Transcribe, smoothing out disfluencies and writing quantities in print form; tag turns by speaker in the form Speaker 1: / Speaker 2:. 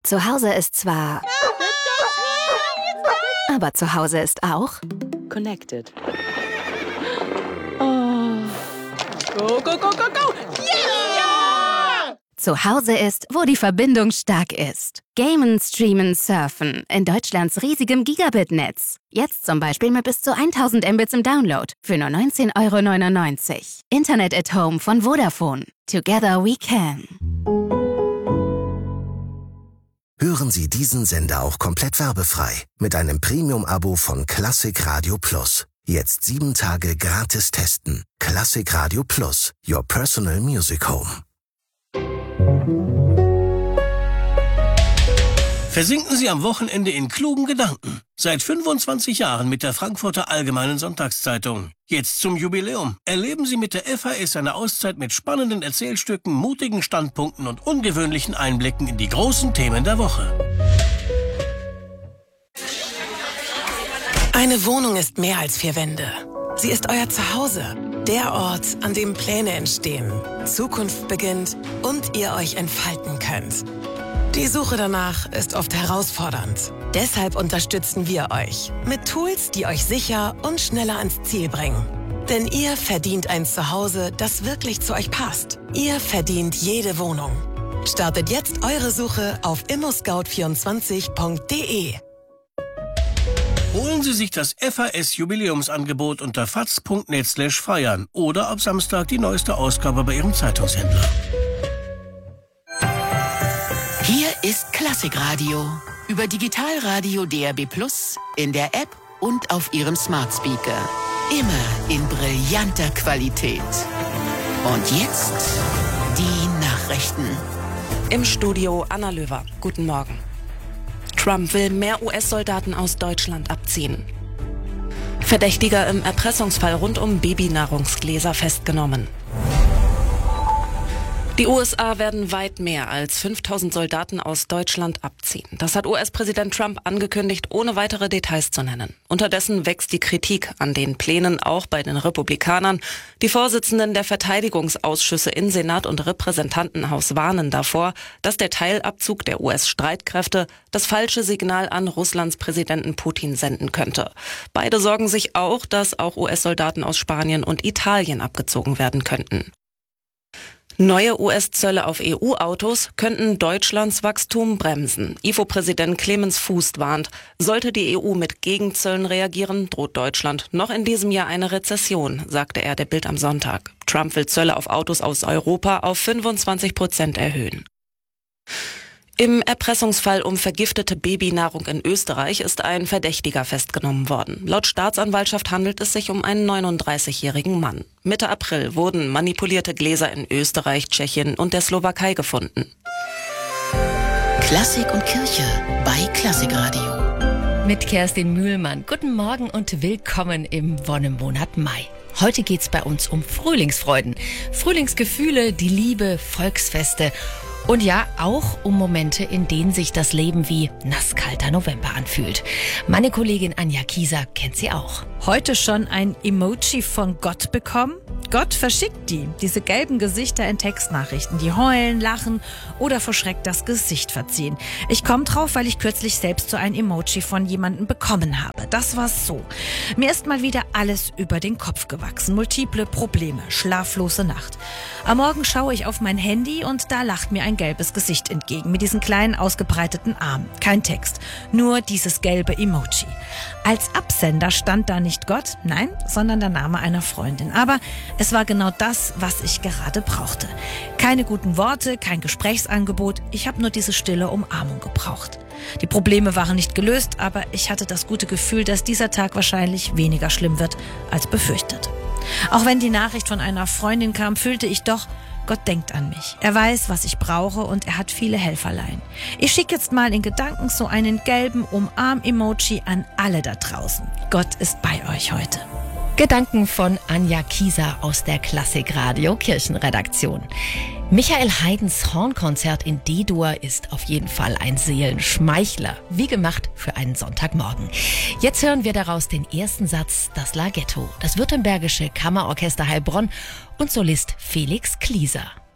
Speaker 1: Zu Hause ist zwar... Aber zu Hause ist auch...
Speaker 2: Connected. Oh. Go, go, go, go, go!
Speaker 1: Yeah! Zu Hause ist, wo die Verbindung stark ist. Gamen, streamen, surfen. In Deutschlands riesigem Gigabit-Netz. Jetzt zum Beispiel mit bis zu 1000 Mbits im Download. Für nur 19,99 €. Internet at Home von Vodafone. Together we can.
Speaker 3: Hören Sie diesen Sender auch komplett werbefrei mit einem Premium-Abo von Classic Radio Plus. Jetzt 7 Tage gratis testen. Classic Radio Plus, your personal music home.
Speaker 4: Versinken Sie am Wochenende in klugen Gedanken. Seit 25 Jahren mit der Frankfurter Allgemeinen Sonntagszeitung. Jetzt zum Jubiläum. Erleben Sie mit der FAS eine Auszeit mit spannenden Erzählstücken, mutigen Standpunkten und ungewöhnlichen Einblicken in die großen Themen der Woche.
Speaker 5: Eine Wohnung ist mehr als 4 Wände. Sie ist euer Zuhause. Der Ort, an dem Pläne entstehen, Zukunft beginnt und ihr euch entfalten könnt. Die Suche danach ist oft herausfordernd. Deshalb unterstützen wir euch mit Tools, die euch sicher und schneller ans Ziel bringen. Denn ihr verdient ein Zuhause, das wirklich zu euch passt. Ihr verdient jede Wohnung. Startet jetzt eure Suche auf immoscout24.de.
Speaker 4: Holen Sie sich das FAS-Jubiläumsangebot unter faz.net/feiern oder ab Samstag die neueste Ausgabe bei Ihrem Zeitungshändler.
Speaker 6: Hier ist Klassikradio über Digitalradio DAB+, in der App und auf Ihrem Smart Speaker. Immer in brillanter Qualität. Und jetzt die Nachrichten.
Speaker 7: Im Studio Anna Löwer. Guten Morgen. Trump will mehr US-Soldaten aus Deutschland abziehen. Verdächtiger im Erpressungsfall rund um Babynahrungsgläser festgenommen. Die USA werden weit mehr als 5000 Soldaten aus Deutschland abziehen. Das hat US-Präsident Trump angekündigt, ohne weitere Details zu nennen. Unterdessen wächst die Kritik an den Plänen auch bei den Republikanern. Die Vorsitzenden der Verteidigungsausschüsse in Senat und Repräsentantenhaus warnen davor, dass der Teilabzug der US-Streitkräfte das falsche Signal an Russlands Präsidenten Putin senden könnte. Beide sorgen sich auch, dass auch US-Soldaten aus Spanien und Italien abgezogen werden könnten. Neue US-Zölle auf EU-Autos könnten Deutschlands Wachstum bremsen. IFO-Präsident Clemens Fuß warnt, sollte die EU mit Gegenzöllen reagieren, droht Deutschland noch in diesem Jahr eine Rezession, sagte er der Bild am Sonntag. Trump will Zölle auf Autos aus Europa auf 25% erhöhen. Im Erpressungsfall um vergiftete Babynahrung in Österreich ist ein Verdächtiger festgenommen worden. Laut Staatsanwaltschaft handelt es sich um einen 39-jährigen Mann. Mitte April wurden manipulierte Gläser in Österreich, Tschechien und der Slowakei gefunden.
Speaker 6: Klassik und Kirche bei Klassikradio.
Speaker 8: Mit Kerstin Mühlmann. Guten Morgen und willkommen im Wonnemonat Mai. Heute geht's bei uns um Frühlingsfreuden, Frühlingsgefühle, die Liebe, Volksfeste und ja, auch um Momente, in denen sich das Leben wie nasskalter November anfühlt. Meine Kollegin Anja Kieser kennt sie auch.
Speaker 9: Heute schon ein Emoji von Gott bekommen? Gott verschickt diese gelben Gesichter in Textnachrichten, die heulen, lachen oder verschreckt das Gesicht verziehen. Ich komme drauf, weil ich kürzlich selbst so ein Emoji von jemandem bekommen habe. Das war so. Mir ist mal wieder alles über den Kopf gewachsen. Multiple Probleme, schlaflose Nacht. Am Morgen schaue ich auf mein Handy und da lacht mir ein gelbes Gesicht entgegen mit diesen kleinen ausgebreiteten Armen. Kein Text, nur dieses gelbe Emoji. Als Absender stand da nicht Gott, nein, sondern der Name einer Freundin. Aber es war genau das, was ich gerade brauchte. Keine guten Worte, kein Gesprächsangebot. Ich habe nur diese stille Umarmung gebraucht. Die Probleme waren nicht gelöst, aber ich hatte das gute Gefühl, dass dieser Tag wahrscheinlich weniger schlimm wird als befürchtet. Auch wenn die Nachricht von einer Freundin kam, fühlte ich doch, Gott denkt an mich. Er weiß, was ich brauche und er hat viele Helferlein. Ich schicke jetzt mal in Gedanken so einen gelben Umarm-Emoji an alle da draußen. Gott ist bei euch heute.
Speaker 8: Gedanken von Anja Kieser aus der Klassikradio Kirchenredaktion. Michael Haydns Hornkonzert in D-Dur ist auf jeden Fall ein Seelenschmeichler, wie gemacht für einen Sonntagmorgen. Jetzt hören wir daraus den ersten Satz, das Larghetto, das württembergische Kammerorchester Heilbronn und Solist Felix Klieser.